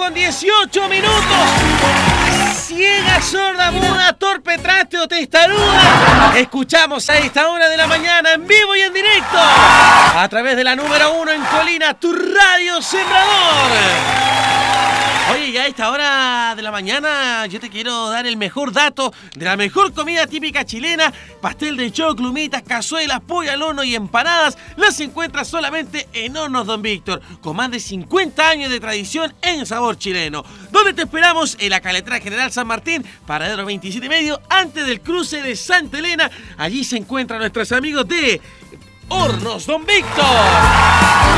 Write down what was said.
8:18. Ciega, sorda, muda, torpe, traste o testaruda. Escuchamos a esta hora de la mañana en vivo y en directo a través de la número 1 en Colina, tu radio Sembrador. Oye, ya a esta hora de la mañana yo te quiero dar el mejor dato de la mejor comida típica chilena. Pastel de choclo, humitas, cazuelas, pollo al horno y empanadas. Las encuentras solamente en Hornos Don Víctor, con más de 50 años de tradición en sabor chileno. Donde te esperamos en la Caletera General San Martín, paradero 27,5, antes del cruce de Santa Elena. Allí se encuentran nuestros amigos de Hornos Don Víctor.